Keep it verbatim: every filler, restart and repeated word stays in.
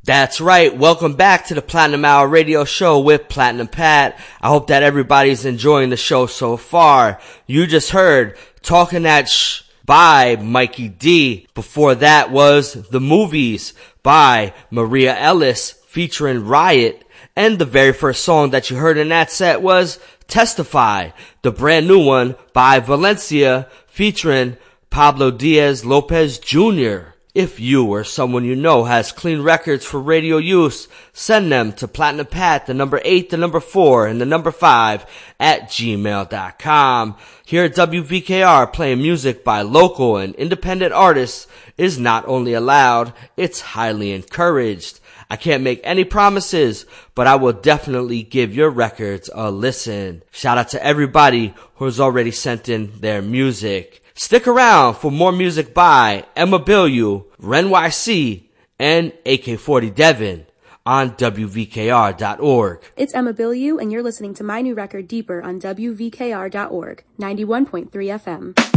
That's right. Welcome back to the Platinum Hour Radio Show with Platinum Pat. I hope that everybody's enjoying the show so far. You just heard Talking That Shh by Mikey D. Before that was The Movies by Maria Ellis featuring Riot. And the very first song that you heard in that set was Testify, the brand new one by Valencia featuring Pablo Diaz Lopez Junior If you or someone you know has clean records for radio use, send them to Platinum Pat, the number eight, the number four, and the number five at gmail dot com. Here at W V K R, playing music by local and independent artists is not only allowed, it's highly encouraged. I can't make any promises, but I will definitely give your records a listen. Shout out to everybody who has already sent in their music. Stick around for more music by Emma Bilyeu, Ren Y C, and A K forty Devin on W V K R dot org. It's Emma Bilyeu, and you're listening to my new record, Deeper, on W V K R dot org, ninety-one point three F M.